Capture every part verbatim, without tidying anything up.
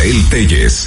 Israel Telles.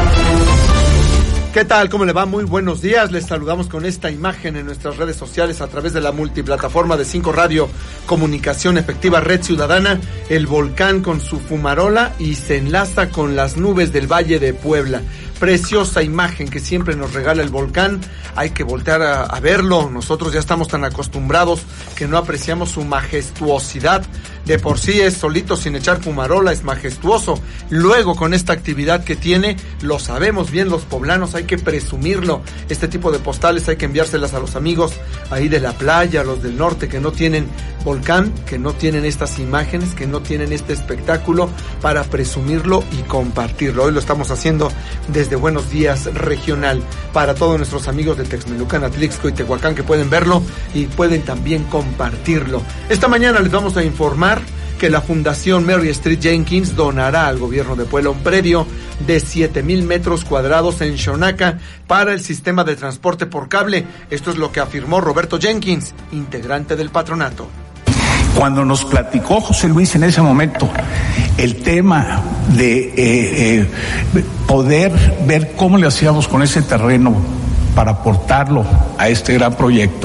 ¿Qué tal? ¿Cómo le va? Muy buenos días. Les saludamos con esta imagen en nuestras redes sociales a través de la multiplataforma de cinco Radio, Comunicación Efectiva, Red Ciudadana. El volcán con su fumarola y se enlaza con las nubes del Valle de Puebla. Preciosa imagen que siempre nos regala el volcán. Hay que voltear a, a verlo. Nosotros ya estamos tan acostumbrados que no apreciamos su majestuosidad. De por sí es solito, sin echar fumarola, es majestuoso. Luego, con esta actividad que tiene, lo sabemos bien los poblanos, hay que presumirlo. Este tipo de postales hay que enviárselas a los amigos ahí de la playa, a los del norte que no tienen volcán, que no tienen estas imágenes, que no tienen este espectáculo, para presumirlo y compartirlo. Hoy lo estamos haciendo desde Buenos Días Regional para todos nuestros amigos de Texmelucan, Atlixco y Tehuacán, que pueden verlo y pueden también compartirlo. Esta mañana les vamos a informar que la Fundación Mary Street Jenkins donará al gobierno de Puebla un predio de siete mil metros cuadrados en Xonaca para el sistema de transporte por cable. Esto es lo que afirmó Roberto Jenkins, integrante del patronato. Cuando nos platicó José Luis en ese momento el tema de eh, eh, poder ver cómo le hacíamos con ese terreno para aportarlo a este gran proyecto,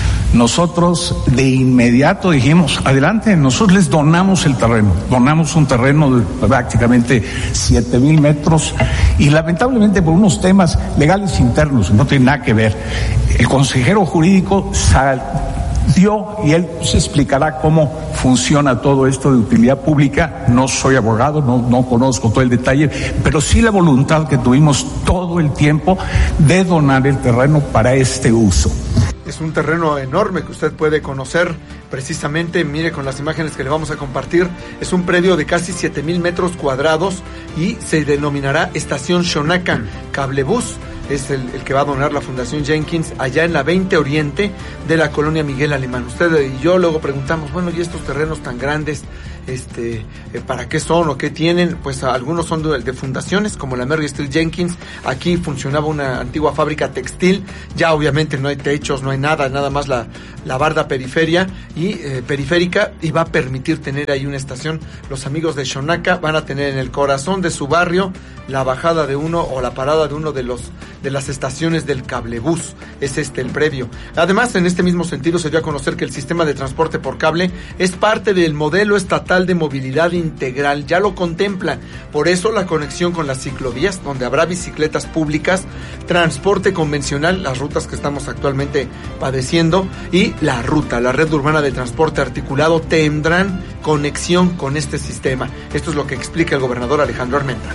nosotros de inmediato dijimos, adelante, nosotros les donamos el terreno, donamos un terreno de prácticamente siete mil metros y lamentablemente por unos temas legales internos, no tiene nada que ver, el consejero jurídico sal dio y él se explicará cómo funciona todo esto de utilidad pública. No soy abogado, no, no conozco todo el detalle, pero sí la voluntad que tuvimos todo el tiempo de donar el terreno para este uso. Es un terreno enorme que usted puede conocer precisamente, mire con las imágenes que le vamos a compartir. Es un predio de casi siete mil metros cuadrados y se denominará Estación Xonaca. Cablebús es el, el que va a donar la Fundación Jenkins allá en la veinte Oriente de la colonia Miguel Alemán. Usted y yo luego preguntamos, bueno, ¿y estos terrenos tan grandes, este, eh, para qué son o qué tienen? Pues algunos son de, de fundaciones como la Mary Street Jenkins. Aquí funcionaba una antigua fábrica textil, ya obviamente no hay techos, no hay nada, nada más la, la barda periferia y eh, periférica, y va a permitir tener ahí una estación. Los amigos de Xonaca van a tener en el corazón de su barrio la bajada de uno o la parada de uno de los de las estaciones del cablebús. Es este el predio. Además, en este mismo sentido se dio a conocer que el sistema de transporte por cable es parte del modelo estatal de movilidad integral, ya lo contempla. Por eso la conexión con las ciclovías, donde habrá bicicletas públicas, transporte convencional, las rutas que estamos actualmente padeciendo, y la ruta, la red urbana de transporte articulado, tendrán conexión con este sistema. Esto es lo que explica el gobernador Alejandro Armenta.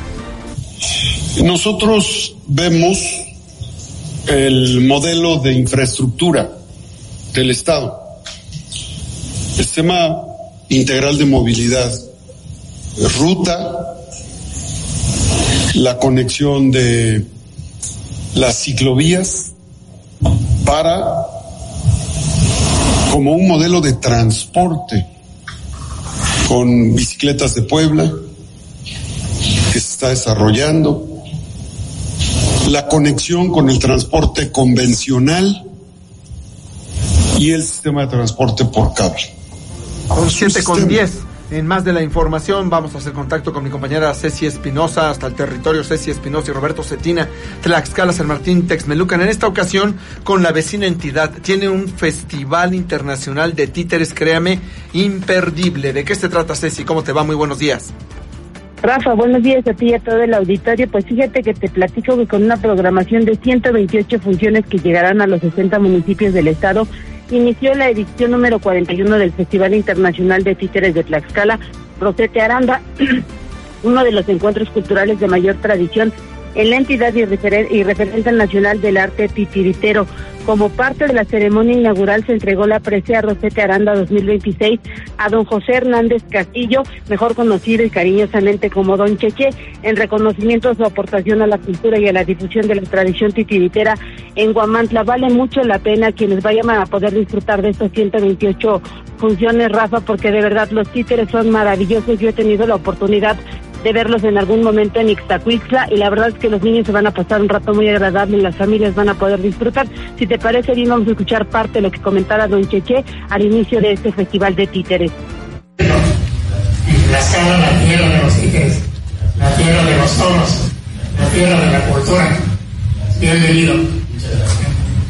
Nosotros vemos el modelo de infraestructura del Estado, el sistema integral de movilidad, ruta, la conexión de las ciclovías para como un modelo de transporte con bicicletas de Puebla que se está desarrollando, la conexión con el transporte convencional y el sistema de transporte por cable. Son siete con diez. En más de la información vamos a hacer contacto con mi compañera Ceci Espinosa hasta el territorio. Ceci Espinosa y Roberto Cetina, Tlaxcala, San Martín, Texmelucan. En esta ocasión con la vecina entidad. Tiene un festival internacional de títeres, créame, imperdible. ¿De qué se trata, Ceci? ¿Cómo te va? Muy buenos días. Rafa, buenos días a ti y a todo el auditorio. Pues fíjate que te platico que con una programación de ciento veintiocho funciones que llegarán a los sesenta municipios del estado, inició la edición número cuarenta y uno del Festival Internacional de Títeres de Tlaxcala, Rosete Aranda, uno de los encuentros culturales de mayor tradición en la entidad y, referen- y referente nacional del arte titiritero. Como parte de la ceremonia inaugural se entregó la presea Rosete Aranda dos mil veintiséis a don José Hernández Castillo, mejor conocido y cariñosamente como don Cheche, en reconocimiento a su aportación a la cultura y a la difusión de la tradición titiritera en Huamantla. Vale mucho la pena quienes vayan a poder disfrutar de estos ciento veintiocho funciones, Rafa, porque de verdad los títeres son maravillosos. Yo he tenido la oportunidad de verlos en algún momento en Ixtacuixtla y la verdad es que los niños se van a pasar un rato muy agradable y las familias van a poder disfrutar. Si te parece bien, vamos a escuchar parte de lo que comentara don Cheche al inicio de este festival de títeres. Y Tlaxcala, la tierra de los títeres, la tierra de los los toros, la tierra de la cultura. Bienvenido. Muchas gracias.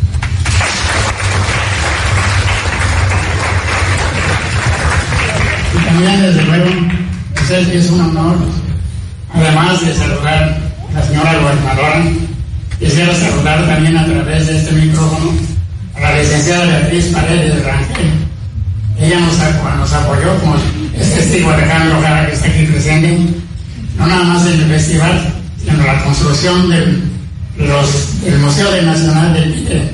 Y también, desde luego, pues es un honor, además de saludar a la señora gobernadora, quisiera saludar también a través de este micrófono a la licenciada Beatriz Paredes Rangel. Ella nos, nos apoyó, como es testigo Alejandro Jara, que está aquí presente, no nada más en el festival, sino en la construcción del, los, del Museo del Nacional del Títere.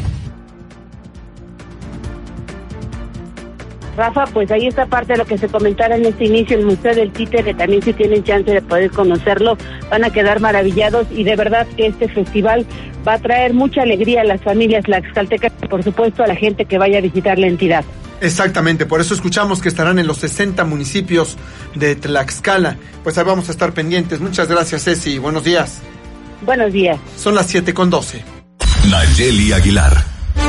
Rafa, pues ahí está parte de lo que se comentara en este inicio, el Museo del Títere, también si tienen chance de poder conocerlo, van a quedar maravillados y de verdad que este festival va a traer mucha alegría a las familias tlaxcaltecas y por supuesto a la gente que vaya a visitar la entidad. Exactamente, por eso escuchamos que estarán en los sesenta municipios de Tlaxcala. Pues ahí vamos a estar pendientes. Muchas gracias, Ceci. Buenos días. Buenos días. Son las siete con doce. Nayeli Aguilar.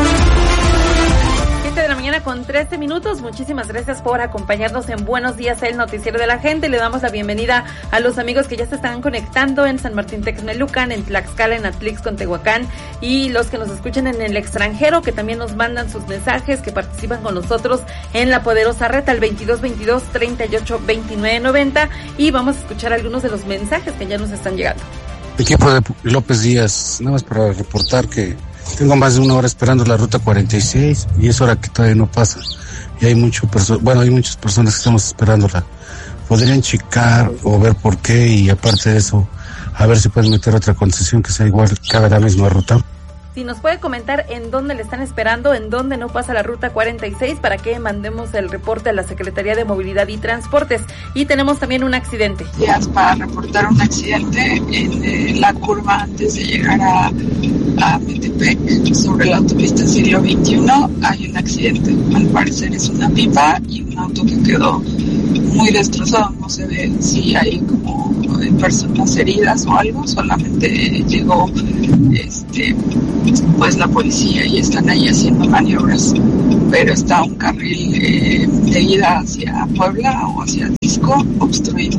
De la mañana con trece minutos. Muchísimas gracias por acompañarnos en Buenos Días, el noticiero de la gente. Le damos la bienvenida a los amigos que ya se están conectando en San Martín Texmelucan, en Tlaxcala, en Atlixco, Tehuacán, y los que nos escuchan en el extranjero, que también nos mandan sus mensajes, que participan con nosotros en la poderosa red al veintidós veintidós treinta y ocho veintinueve noventa, y vamos a escuchar algunos de los mensajes que ya nos están llegando. Equipo de López Díaz, nada más para reportar que tengo más de una hora esperando la ruta cuarenta y seis y es hora que todavía no pasa. Y hay mucho perso- bueno, hay muchas personas que estamos esperándola. Podrían checar o ver por qué y aparte de eso, a ver si pueden meter otra concesión que sea igual que haga la misma ruta. Si nos puede comentar en dónde le están esperando, en dónde no pasa la ruta cuarenta y seis, para que mandemos el reporte a la Secretaría de Movilidad y Transportes. Y tenemos también un accidente. Días para reportar un accidente en eh, la curva antes de llegar a, a Metepec, sobre la autopista siglo veintiuno. Hay un accidente, al parecer es una pipa y un auto que quedó muy destrozado. No se ve si hay como personas heridas o algo, solamente llegó este pues la policía y están ahí haciendo maniobras, pero está un carril eh, de ida hacia Puebla o hacia Atlixco obstruido.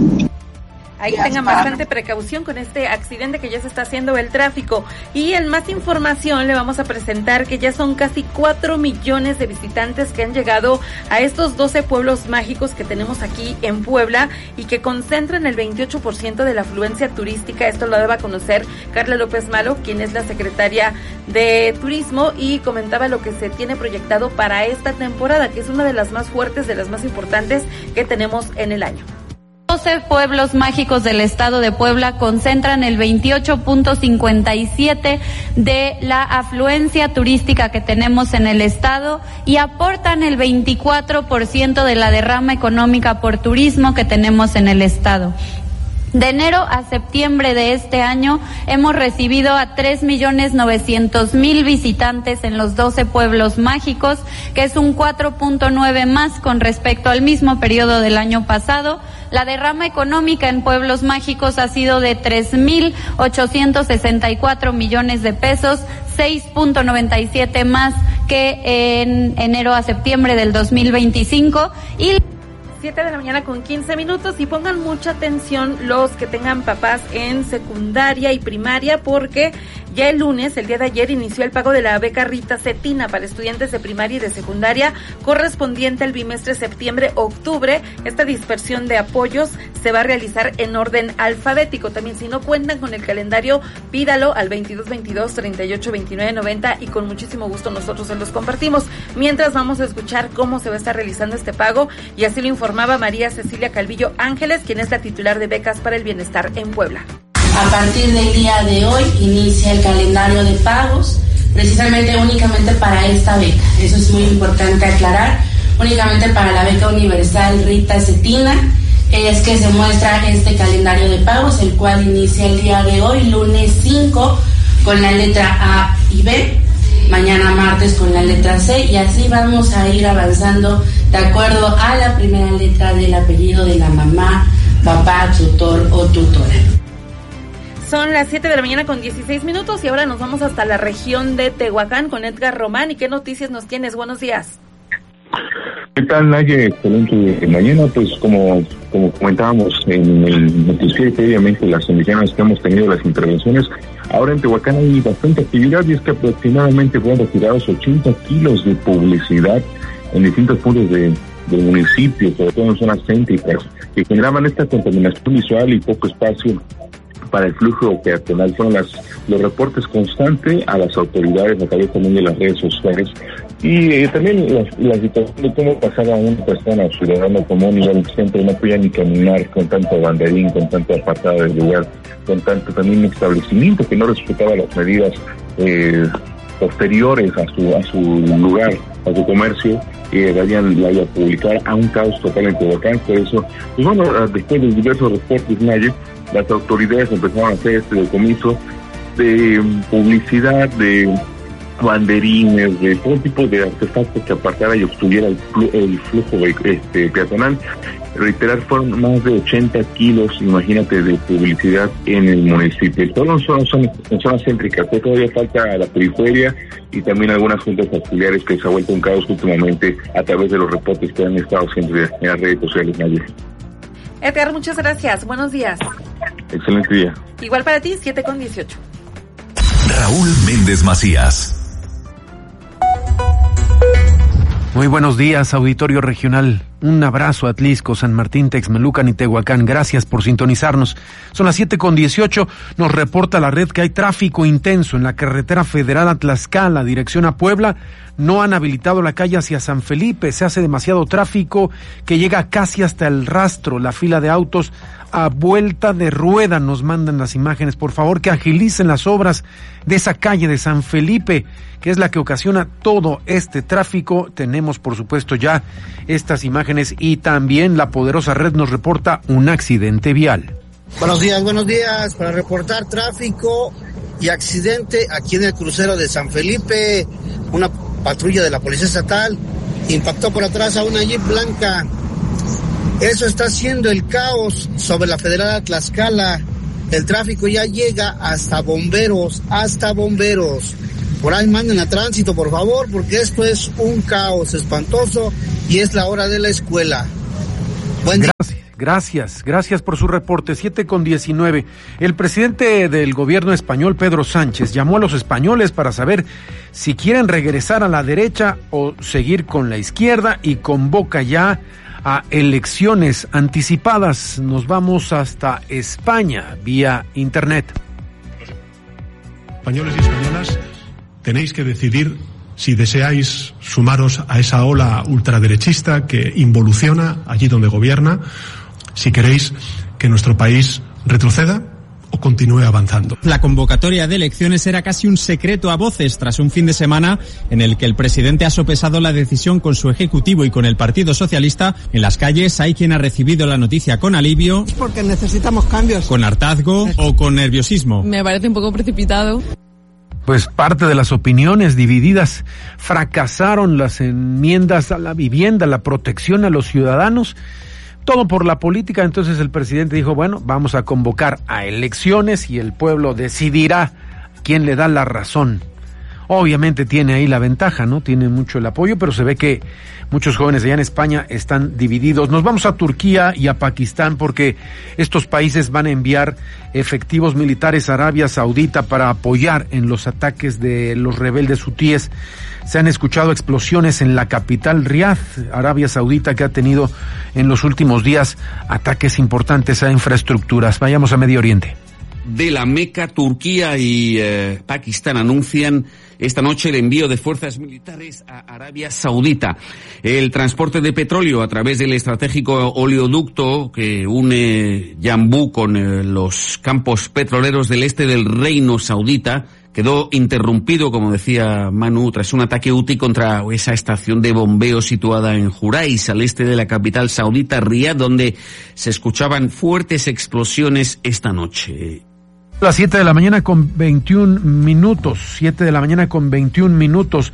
Ahí tengan bastante precaución con este accidente que ya se está haciendo el tráfico. Y en más información le vamos a presentar que ya son casi cuatro millones de visitantes que han llegado a estos doce pueblos mágicos que tenemos aquí en Puebla y que concentran el veintiocho por ciento de la afluencia turística. Esto lo debe conocer Carla López Malo, quien es la secretaria de Turismo, y comentaba lo que se tiene proyectado para esta temporada, que es una de las más fuertes, de las más importantes que tenemos en el año. doce pueblos mágicos del estado de Puebla concentran el veintiocho punto cincuenta y siete de la afluencia turística que tenemos en el estado y aportan el veinticuatro por ciento de la derrama económica por turismo que tenemos en el estado. De enero a septiembre de este año hemos recibido a tres millones novecientos mil visitantes en los doce pueblos mágicos, que es un cuatro punto nueve más con respecto al mismo periodo del año pasado. La derrama económica en pueblos mágicos ha sido de tres mil ochocientos sesenta y cuatro millones de pesos, seis punto noventa y siete más que en enero a septiembre del dos mil veinticinco. Y siete de la mañana con quince minutos, y pongan mucha atención los que tengan papás en secundaria y primaria, porque ya el lunes, el día de ayer, inició el pago de la beca Rita Cetina para estudiantes de primaria y de secundaria correspondiente al bimestre septiembre-octubre. Esta dispersión de apoyos se va a realizar en orden alfabético. También, si no cuentan con el calendario, pídalo al veintidós veintidós treinta y ocho veintinueve noventa y con muchísimo gusto nosotros se los compartimos. Mientras, vamos a escuchar cómo se va a estar realizando este pago, y así lo informaba María Cecilia Calvillo Ángeles, quien es la titular de Becas para el Bienestar en Puebla. A partir del día de hoy inicia el calendario de pagos, precisamente únicamente para esta beca. Eso es muy importante aclarar. Únicamente para la beca universal Rita Cetina es que se muestra este calendario de pagos, el cual inicia el día de hoy, lunes cinco, con la letra A y B, mañana martes con la letra C, y así vamos a ir avanzando de acuerdo a la primera letra del apellido de la mamá, papá, tutor o tutora. Son las siete de la mañana con dieciséis minutos y ahora nos vamos hasta la región de Tehuacán con Edgar Román. ¿Y qué noticias nos tienes? Buenos días. ¿Qué tal, Naye? Excelente mañana. Pues como, como comentábamos en el noticiero previamente, las emisiones que hemos tenido, las intervenciones, ahora en Tehuacán hay bastante actividad y es que aproximadamente fueron retirados ochenta kilos de publicidad en distintos puntos de, del municipio, sobre todo en zonas céntricas, que generaban esta contaminación visual y poco espacio para el flujo peatonal. Son las, los reportes constantes a las autoridades a través también de las redes sociales y eh, también la, la situación de cómo pasaba una persona ciudadano común y al centro no podía ni caminar con tanto banderín, con tanto apartado del lugar, con tanto también establecimiento que no respetaba las medidas eh, posteriores a su a su lugar, a su comercio, que vayan a publicar a un caos total en Tehuacán. Por eso, pues bueno, después de diversos reportes, Naye, las autoridades empezaron a hacer este decomiso de publicidad, de banderines, de todo tipo de artefactos que apartara y obtuviera el, flu- el flujo este, peatonal. Reiterar, fueron más de ochenta kilos, imagínate, de publicidad en el municipio. Todo en zonas, en zonas céntricas, pues todavía falta la periferia y también algunas juntas auxiliares que se ha vuelto un caos últimamente a través de los reportes que han estado siempre en las redes sociales. Nadie. Edgar, muchas gracias. Buenos días. Excelente día. Igual para ti, siete con dieciocho. Raúl Méndez Macías. Muy buenos días, auditorio regional. Un abrazo a Atlisco, San Martín, Texmelucan y Tehuacán. Gracias por sintonizarnos. Son las siete con dieciocho. Nos reporta la red que hay tráfico intenso en la carretera federal a Tlaxcala, dirección a Puebla. No han habilitado la calle hacia San Felipe. Se hace demasiado tráfico que llega casi hasta el rastro. La fila de autos a vuelta de rueda. Nos mandan las imágenes. Por favor, que agilicen las obras de esa calle de San Felipe, que es la que ocasiona todo este tráfico. Tenemos, por supuesto, ya estas imágenes y también la poderosa red nos reporta un accidente vial. Buenos días, buenos días. Para reportar tráfico y accidente aquí en el crucero de San Felipe, una patrulla de la Policía Estatal impactó por atrás a una Jeep blanca. Eso está haciendo el caos sobre la Federal Tlaxcala. El tráfico ya llega hasta bomberos, hasta bomberos. Por ahí manden a tránsito, por favor, porque esto es un caos espantoso y es la hora de la escuela. Buen día. Gracias, gracias, gracias por su reporte. siete con diecinueve. El presidente del gobierno español, Pedro Sánchez, llamó a los españoles para saber si quieren regresar a la derecha o seguir con la izquierda y convoca ya a elecciones anticipadas. Nos vamos hasta España vía internet. Españoles y españolas, tenéis que decidir si deseáis sumaros a esa ola ultraderechista que involuciona allí donde gobierna, si queréis que nuestro país retroceda o continúe avanzando. La convocatoria de elecciones era casi un secreto a voces tras un fin de semana en el que el presidente ha sopesado la decisión con su ejecutivo y con el Partido Socialista. En las calles hay quien ha recibido la noticia con alivio, porque necesitamos cambios, con hartazgo o con nerviosismo. Me parece un poco precipitado. Pues parte de las opiniones divididas. Fracasaron las enmiendas a la vivienda, la protección a los ciudadanos, todo por la política. Entonces el presidente dijo, bueno, vamos a convocar a elecciones y el pueblo decidirá quién le da la razón. Obviamente tiene ahí la ventaja, ¿no? Tiene mucho el apoyo, pero se ve que muchos jóvenes allá en España están divididos. Nos vamos a Turquía y a Pakistán porque estos países van a enviar efectivos militares a Arabia Saudita para apoyar en los ataques de los rebeldes hutíes. Se han escuchado explosiones en la capital Riad, Arabia Saudita, que ha tenido en los últimos días ataques importantes a infraestructuras. Vayamos a Medio Oriente. De la Meca, Turquía y eh, Pakistán anuncian esta noche el envío de fuerzas militares a Arabia Saudita. El transporte de petróleo a través del estratégico oleoducto que une Yambú con eh, los campos petroleros del este del Reino Saudita quedó interrumpido, como decía Manu, tras un ataque hutí contra esa estación de bombeo situada en Jurais, al este de la capital saudita, Riad, donde se escuchaban fuertes explosiones esta noche. Las siete de la mañana con veintiún minutos, siete de la mañana con veintiún minutos.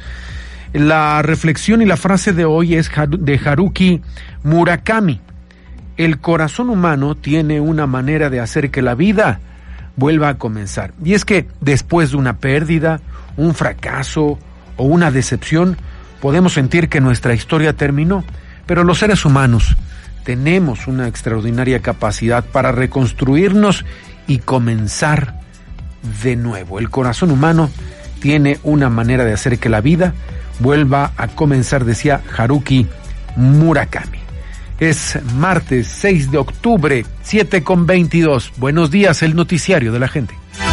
La reflexión y la frase de hoy es de Haruki Murakami. El corazón humano tiene una manera de hacer que la vida vuelva a comenzar. Y es que después de una pérdida, un fracaso o una decepción, podemos sentir que nuestra historia terminó. Pero los seres humanos tenemos una extraordinaria capacidad para reconstruirnos y comenzar de nuevo. El corazón humano tiene una manera de hacer que la vida vuelva a comenzar, decía Haruki Murakami. Es martes seis de octubre, siete con veintidós. Buenos días, el noticiario de la gente.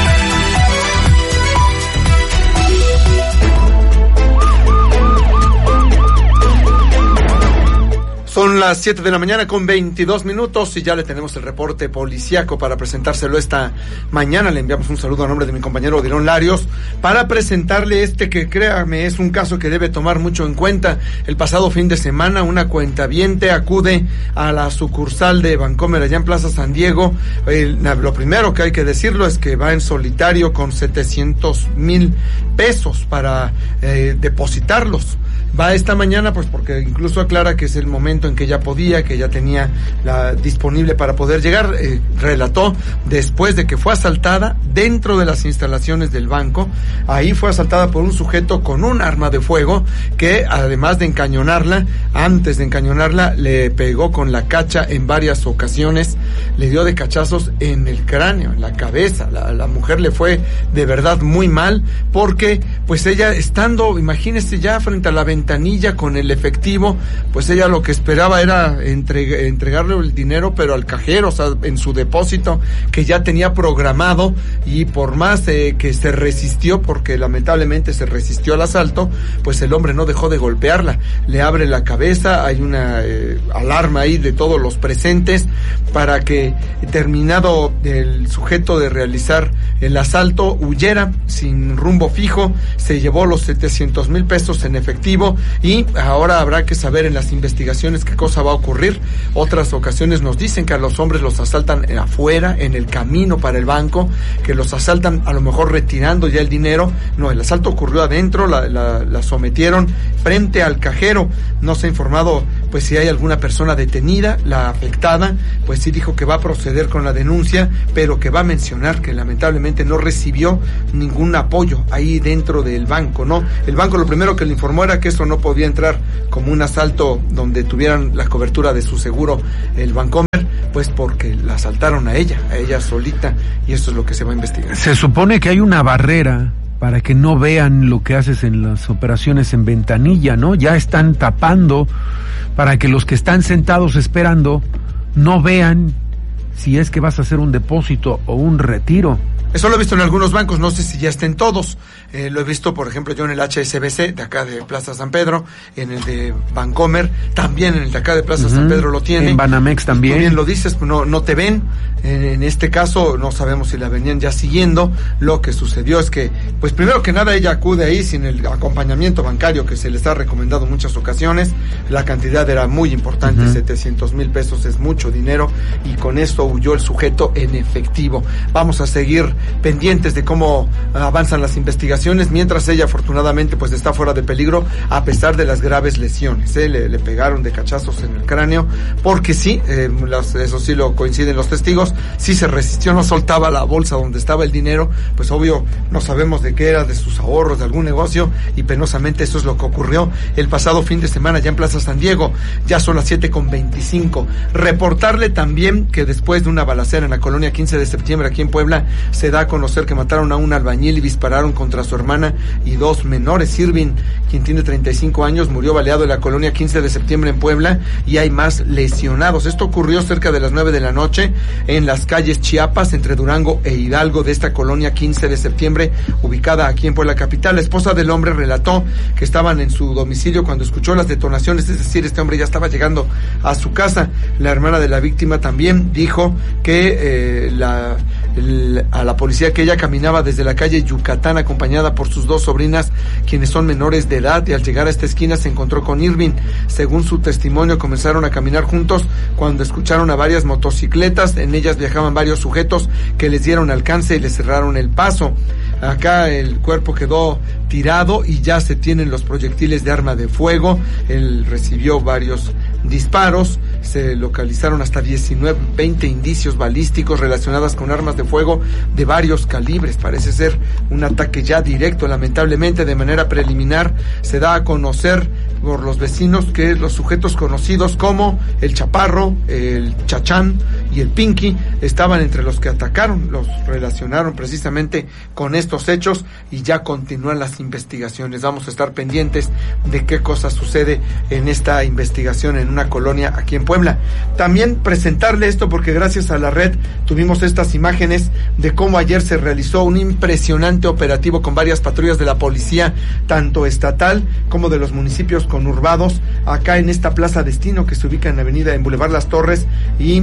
Son las siete de la mañana con veintidós minutos y ya le tenemos el reporte policiaco para presentárselo esta mañana. Le enviamos un saludo a nombre de mi compañero Odilon Larios para presentarle este que, créame, es un caso que debe tomar mucho en cuenta. El pasado fin de semana una cuentaviente acude a la sucursal de Bancomer allá en Plaza San Diego. El, lo primero que hay que decirlo es que va en solitario con setecientos mil pesos para eh, depositarlos. Va esta mañana pues porque incluso aclara que es el momento en que ya podía, que ya tenía la disponible para poder llegar. Eh, relató después de que fue asaltada dentro de las instalaciones del banco. Ahí fue asaltada por un sujeto con un arma de fuego que, además de encañonarla, antes de encañonarla le pegó con la cacha en varias ocasiones, le dio de cachazos en el cráneo, en la cabeza. La, la mujer le fue de verdad muy mal porque pues ella estando, imagínese, ya frente a la ventanilla con el efectivo, pues ella lo que esperaba era entreg- entregarle el dinero, pero al cajero, o sea, en su depósito que ya tenía programado, y por más eh, que se resistió, porque lamentablemente se resistió al asalto, pues el hombre no dejó de golpearla. Le abre la cabeza, hay una eh, alarma ahí de todos los presentes para que, terminado el sujeto de realizar el asalto, huyera sin rumbo fijo. Se llevó los setecientos mil pesos en efectivo. Y ahora habrá que saber en las investigaciones qué cosa va a ocurrir. Otras ocasiones nos dicen que a los hombres los asaltan afuera, en el camino para el banco, que los asaltan a lo mejor retirando ya el dinero. No, el asalto ocurrió adentro, la, la, la sometieron frente al cajero. No se ha informado pues si hay alguna persona detenida. La afectada pues sí dijo que va a proceder con la denuncia, pero que va a mencionar que lamentablemente no recibió ningún apoyo ahí dentro del banco, ¿no? El banco lo primero que le informó era que eso no podía entrar como un asalto donde tuvieran la cobertura de su seguro el Bancomer, pues porque la asaltaron a ella, a ella solita, y eso es lo que se va a investigar. Se supone que hay una barrera para que no vean lo que haces en las operaciones en ventanilla, ¿no? Ya están tapando para que los que están sentados esperando no vean si es que vas a hacer un depósito o un retiro. Eso lo he visto en algunos bancos, no sé si ya estén todos. Eh, lo he visto, por ejemplo, yo en el H S B C de acá de Plaza San Pedro, en el de Bancomer, también en el de acá de Plaza uh-huh. San Pedro lo tienen. En Banamex también. Tú bien lo dices, no, no te ven. En, en este caso no sabemos si la venían ya siguiendo. Lo que sucedió es que, pues primero que nada ella acude ahí sin el acompañamiento bancario que se les ha recomendado en muchas ocasiones. La cantidad era muy importante, uh-huh. setecientos mil pesos es mucho dinero, y con esto huyó el sujeto en efectivo. Vamos a seguir pendientes de cómo avanzan las investigaciones, mientras ella afortunadamente pues está fuera de peligro a pesar de las graves lesiones. ¿eh? Le, le pegaron de cachazos en el cráneo, porque sí, eh, las, eso sí lo coinciden los testigos, sí se resistió, no soltaba la bolsa donde estaba el dinero, pues obvio no sabemos de qué era, de sus ahorros, de algún negocio, y penosamente eso es lo que ocurrió el pasado fin de semana ya en Plaza San Diego. Ya son las siete con veinticinco. Reportarle también que después de una balacera en la colonia quince de septiembre aquí en Puebla, se da a conocer que mataron a un albañil y dispararon contra su hermana y dos menores. Irving, quien tiene treinta y cinco años, murió baleado en la colonia quince de septiembre en Puebla, y hay más lesionados. Esto ocurrió cerca de las nueve de la noche en las calles Chiapas, entre Durango e Hidalgo, de esta colonia quince de septiembre, ubicada aquí en Puebla capital. La esposa del hombre relató que estaban en su domicilio cuando escuchó las detonaciones, es decir, este hombre ya estaba llegando a su casa. La hermana de la víctima también dijo que eh, la El, a la policía que ella caminaba desde la calle Yucatán acompañada por sus dos sobrinas, quienes son menores de edad, y al llegar a esta esquina se encontró con Irving. Según su testimonio, comenzaron a caminar juntos cuando escucharon a varias motocicletas. En ellas viajaban varios sujetos que les dieron alcance y les cerraron el paso. Acá el cuerpo quedó tirado y ya se tienen los proyectiles de arma de fuego. Él recibió varios disparos, se localizaron hasta diecinueve, veinte indicios balísticos relacionados con armas de fuego de varios calibres. Parece ser un ataque ya directo. Lamentablemente, de manera preliminar, se da a conocer por los vecinos que los sujetos conocidos como el Chaparro, el Chachán y el Pinky estaban entre los que atacaron. Los relacionaron precisamente con estos hechos y ya continúan las investigaciones. Vamos a estar pendientes de qué cosa sucede en esta investigación en una colonia aquí en Puebla. También presentarle esto porque gracias a la red tuvimos estas imágenes de cómo ayer se realizó un impresionante operativo con varias patrullas de la policía, tanto estatal como de los municipios conurbados, acá en esta Plaza Destino que se ubica en la avenida, en Boulevard Las Torres y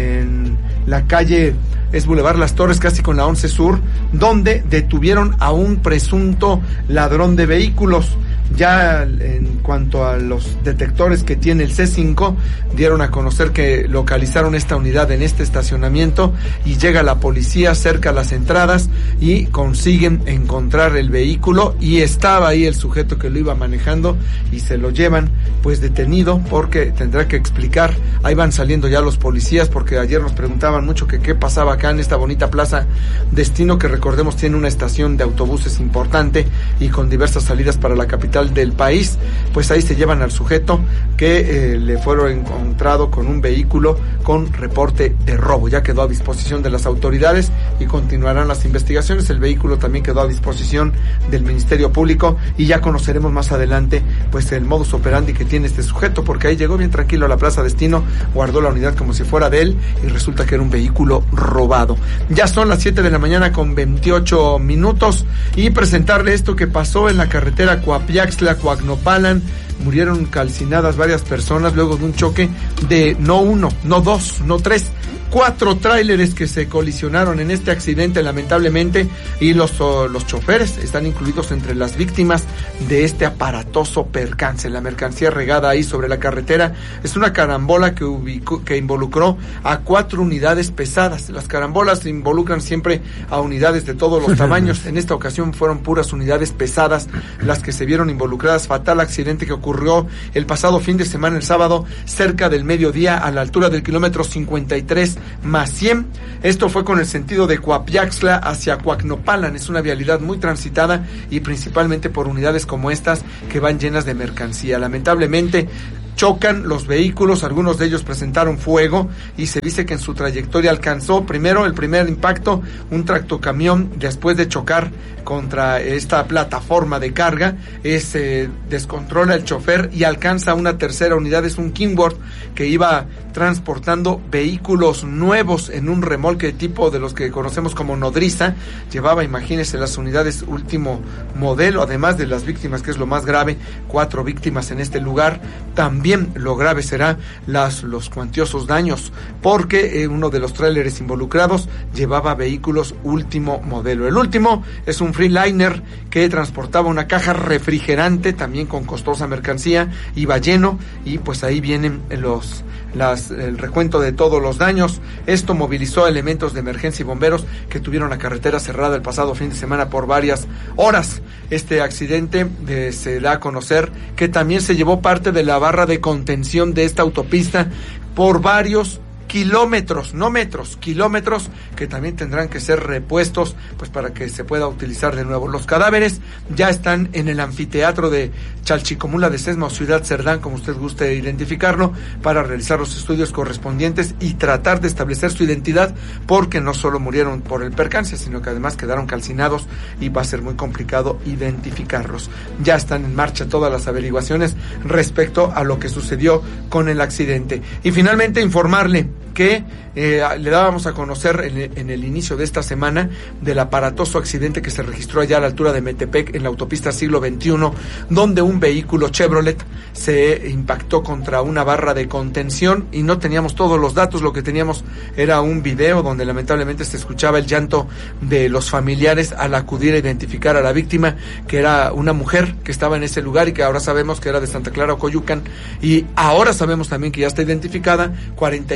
en la calle, es Boulevard Las Torres, casi con la once Sur, donde detuvieron a un presunto ladrón de vehículos. Ya en cuanto a los detectores que tiene el C cinco, dieron a conocer que localizaron esta unidad en este estacionamiento y llega la policía cerca a las entradas y consiguen encontrar el vehículo y estaba ahí el sujeto que lo iba manejando y se lo llevan pues detenido porque tendrá que explicar. Ahí van saliendo ya los policías porque ayer nos preguntaban mucho que qué pasaba acá en esta bonita Plaza Destino, que recordemos tiene una estación de autobuses importante y con diversas salidas para la capital del país. Pues ahí se llevan al sujeto que eh, le fueron encontrado con un vehículo con reporte de robo. Ya quedó a disposición de las autoridades y continuarán las investigaciones. El vehículo también quedó a disposición del Ministerio Público y ya conoceremos más adelante pues el modus operandi que tiene este sujeto, porque ahí llegó bien tranquilo a la Plaza Destino, guardó la unidad como si fuera de él y resulta que era un vehículo robado. Ya son las siete de la mañana con veintiocho minutos y presentarle esto que pasó en la carretera Coapiaxtla-Coacnopalan. Murieron calcinadas varias personas luego de un choque de no uno, no dos, no tres, cuatro tráileres que se colisionaron en este accidente lamentablemente, y los, oh, los choferes están incluidos entre las víctimas de este aparatoso percance. La mercancía regada ahí sobre la carretera es una carambola que, ubicó, que involucró a cuatro unidades pesadas. Las carambolas involucran siempre a unidades de todos los tamaños. En esta ocasión fueron puras unidades pesadas las que se vieron involucradas. Fatal accidente que ocurrió el pasado fin de semana, el sábado, cerca del mediodía, a la altura del kilómetro cincuenta y tres más cien. Esto fue con el sentido de Coapiaxtla hacia Coacnopalan. Es una vialidad muy transitada y principalmente por unidades como estas que van llenas de mercancía. Lamentablemente chocan los vehículos, algunos de ellos presentaron fuego y se dice que en su trayectoria alcanzó primero el primer impacto un tractocamión. Después de chocar contra esta plataforma de carga, eh, se descontrola el chofer y alcanza una tercera unidad. Es un Kingworth que iba transportando vehículos nuevos en un remolque tipo de los que conocemos como nodriza. Llevaba, imagínense, las unidades último modelo, además de las víctimas, que es lo más grave, cuatro víctimas en este lugar. También lo grave será las, los cuantiosos daños, porque eh, uno de los tráileres involucrados llevaba vehículos último modelo. El último es un Freeliner que transportaba una caja refrigerante, también con costosa mercancía, iba lleno, y pues ahí vienen los Las, el recuento de todos los daños. Esto movilizó elementos de emergencia y bomberos que tuvieron la carretera cerrada el pasado fin de semana por varias horas. Este accidente eh, se da a conocer que también se llevó parte de la barra de contención de esta autopista por varios kilómetros, no metros, kilómetros, que también tendrán que ser repuestos pues para que se pueda utilizar de nuevo. Los cadáveres ya están en el anfiteatro de Chalchicomula de Sesma o Ciudad Cerdán, como usted guste identificarlo, para realizar los estudios correspondientes y tratar de establecer su identidad, porque no solo murieron por el percance, sino que además quedaron calcinados y va a ser muy complicado identificarlos. Ya están en marcha todas las averiguaciones respecto a lo que sucedió con el accidente. Y finalmente informarle que eh, le dábamos a conocer en el, en el inicio de esta semana del aparatoso accidente que se registró allá a la altura de Metepec, en la autopista Siglo veintiuno, donde un vehículo Chevrolet se impactó contra una barra de contención y no teníamos todos los datos. Lo que teníamos era un video donde lamentablemente se escuchaba el llanto de los familiares al acudir a identificar a la víctima, que era una mujer que estaba en ese lugar y que ahora sabemos que era de Santa Clara, Coyucan, y ahora sabemos también que ya está identificada, cuarenta y seis años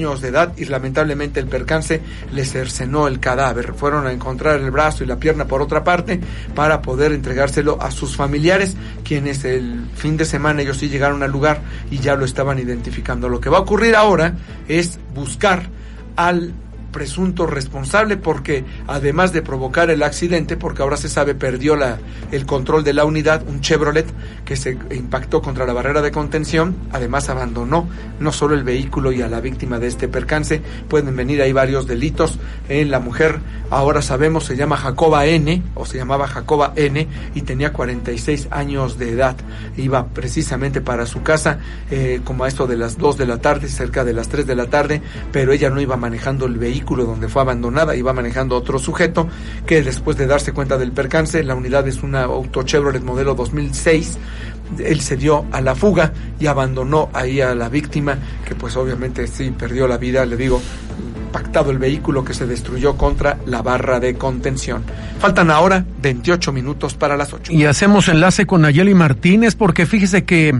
años de edad, y lamentablemente el percance le cercenó el cadáver. Fueron a encontrar el brazo y la pierna por otra parte para poder entregárselo a sus familiares, quienes el fin de semana ellos sí llegaron al lugar y ya lo estaban identificando. Lo que va a ocurrir ahora es buscar al presunto responsable, porque además de provocar el accidente, porque ahora se sabe, perdió la, el control de la unidad, un Chevrolet que se impactó contra la barrera de contención, además abandonó no solo el vehículo y a la víctima de este percance. Pueden venir ahí varios delitos. En la mujer, ahora sabemos, se llama Jacoba N, o se llamaba Jacoba N, y tenía cuarenta y seis años de edad. Iba precisamente para su casa, eh, como a esto de las dos de la tarde, cerca de las tres de la tarde, pero ella no iba manejando el vehículo donde fue abandonada, iba manejando otro sujeto que, después de darse cuenta del percance, la unidad es una auto Chevrolet modelo dos mil seis, él se dio a la fuga y abandonó ahí a la víctima, que pues obviamente sí perdió la vida, le digo, impactado el vehículo, que se destruyó contra la barra de contención. Faltan ahora veintiocho minutos para las ocho. Y hacemos enlace con Nayeli Martínez, porque fíjese que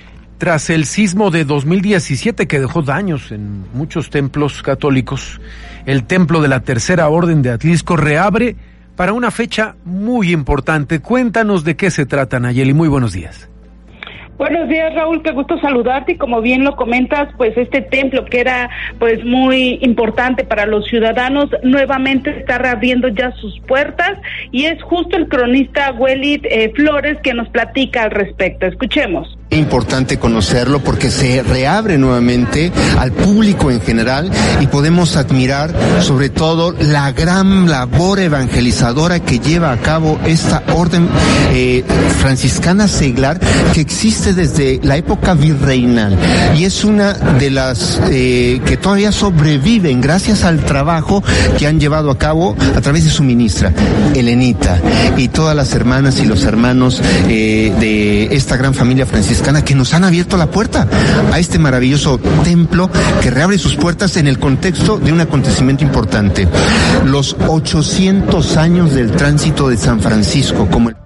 tras el sismo de dos mil diecisiete, que dejó daños en muchos templos católicos, el templo de la Tercera Orden de Atlisco reabre para una fecha muy importante. Cuéntanos de qué se trata, Nayeli. Muy buenos días. Buenos días, Raúl, qué gusto saludarte, y como bien lo comentas, pues este templo que era pues muy importante para los ciudadanos, nuevamente está reabriendo ya sus puertas, y es justo el cronista Welit eh, Flores que nos platica al respecto. Escuchemos. Es importante conocerlo porque se reabre nuevamente al público en general, y podemos admirar sobre todo la gran labor evangelizadora que lleva a cabo esta orden eh, franciscana seglar, que existe desde la época virreinal, y es una de las eh, que todavía sobreviven gracias al trabajo que han llevado a cabo a través de su ministra, Elenita, y todas las hermanas y los hermanos eh, de esta gran familia franciscana, que nos han abierto la puerta a este maravilloso templo que reabre sus puertas en el contexto de un acontecimiento importante: los ochocientos años del tránsito de San Francisco como el...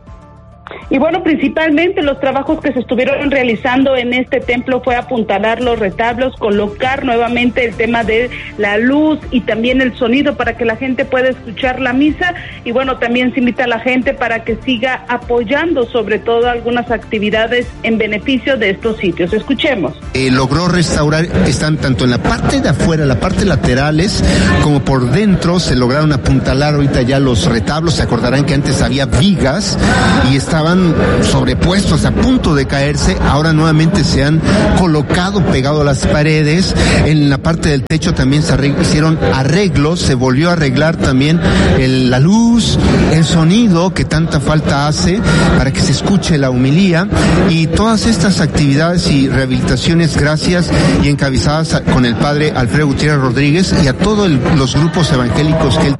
Y bueno, principalmente los trabajos que se estuvieron realizando en este templo fue apuntalar los retablos, colocar nuevamente el tema de la luz y también el sonido para que la gente pueda escuchar la misa, y bueno, también se invita a la gente para que siga apoyando sobre todo algunas actividades en beneficio de estos sitios. Escuchemos. Eh, logró restaurar, están tanto en la parte de afuera, la parte laterales, como por dentro. Se lograron apuntalar ahorita ya los retablos. Se acordarán que antes había vigas y estaban sobrepuestos a punto de caerse. Ahora nuevamente se han colocado pegado a las paredes. En la parte del techo también se arregl- hicieron arreglos, se volvió a arreglar también el, la luz, el sonido que tanta falta hace para que se escuche la homilía, y todas estas actividades y rehabilitaciones gracias y encabezadas a, con el padre Alfredo Gutiérrez Rodríguez y a todos los grupos evangélicos que él...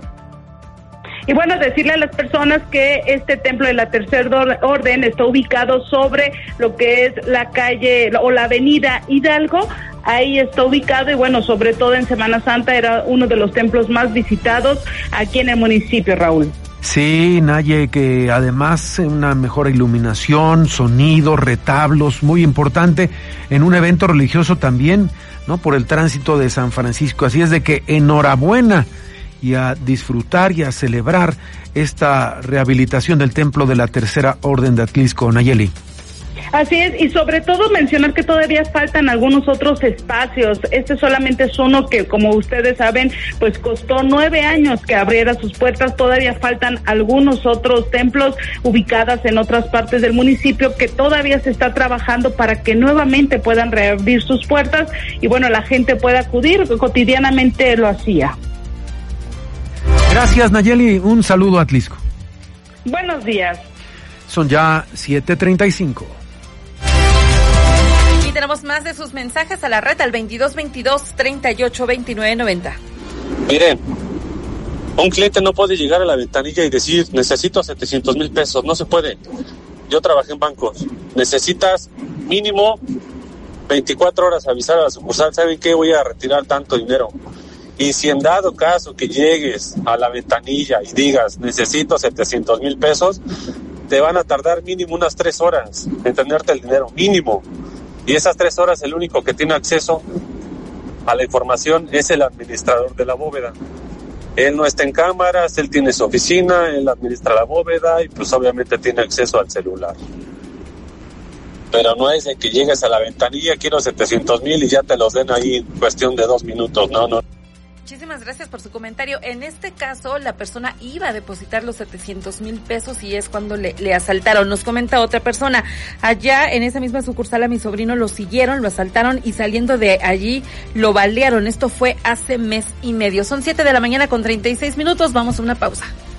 Y bueno, decirle a las personas que este templo de la Tercera Orden está ubicado sobre lo que es la calle o la avenida Hidalgo. Ahí está ubicado, y bueno, sobre todo en Semana Santa era uno de los templos más visitados aquí en el municipio, Raúl. Sí, Naye, que además una mejor iluminación, sonido, retablos, muy importante en un evento religioso también, ¿no? Por el tránsito de San Francisco. Así es de que enhorabuena, y a disfrutar y a celebrar esta rehabilitación del templo de la Tercera Orden de Atlisco, Nayeli. Así es, y sobre todo mencionar que todavía faltan algunos otros espacios. Este solamente es uno que, como ustedes saben, pues costó nueve años que abriera sus puertas. Todavía faltan algunos otros templos ubicados en otras partes del municipio que todavía se está trabajando para que nuevamente puedan reabrir sus puertas y bueno, la gente pueda acudir. Cotidianamente lo hacía. Gracias, Nayeli. Un saludo a Atlisco. Buenos días. Son ya siete treinta y cinco. Y tenemos más de sus mensajes a la red al veintidós veintidós treinta y ocho veintinueve noventa. Miren, un cliente no puede llegar a la ventanilla y decir necesito setecientos mil pesos. No se puede. Yo trabajé en bancos. Necesitas mínimo veinticuatro horas avisar a la sucursal. ¿Saben qué? Voy a retirar tanto dinero. Y si en dado caso que llegues a la ventanilla y digas necesito setecientos mil pesos, te van a tardar mínimo unas tres horas en tenerte el dinero, mínimo. Y esas tres horas el único que tiene acceso a la información es el administrador de la bóveda. Él no está en cámaras, él tiene su oficina, él administra la bóveda y pues obviamente tiene acceso al celular. Pero no es de que llegues a la ventanilla, quiero setecientos mil y ya te los den ahí en cuestión de dos minutos, no, no. Muchísimas gracias por su comentario. En este caso, la persona iba a depositar los setecientos mil pesos y es cuando le, le asaltaron. Nos comenta otra persona, allá en esa misma sucursal a mi sobrino lo siguieron, lo asaltaron y saliendo de allí lo balearon. Esto fue hace mes y medio. Son siete de la mañana con treinta y seis minutos, vamos a una pausa.